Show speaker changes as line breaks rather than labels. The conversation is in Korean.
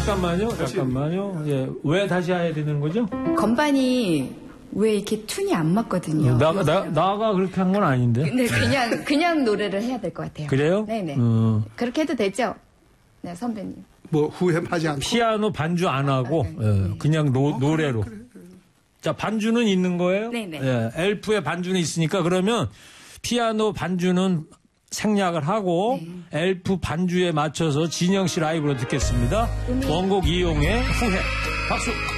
잠깐만요. 예, 왜 다시 해야 되는 거죠?
건반이 왜 이렇게 튠이 안 맞거든요.
나가 그렇게 한 건 아닌데.
네, 그냥 노래를 해야 될 것 같아요.
그래요?
네네. 그렇게 해도 되죠? 네, 선배님.
뭐 후회하지 않고.
피아노 반주 안 하고 그냥 노래로. 그래. 자, 반주는 있는 거예요?
네네.
예, 엘프의 반주는 있으니까 그러면 피아노 반주는 생략을 하고 엘프 반주에 맞춰서 진영 씨 라이브로 듣겠습니다. 원곡 이용의 후회. 박수.